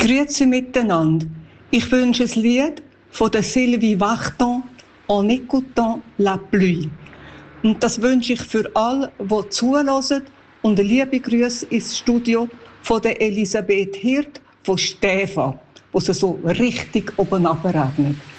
Grüezi miteinander. Ich wünsche ein Lied von der Sylvie Vartan, «En écoutant la pluie». Und das wünsche ich für alle, die zuhören. Und eine liebe Grüße ins Studio von der Elisabeth Hirt von Stäfa, wo es so richtig oben abregnet.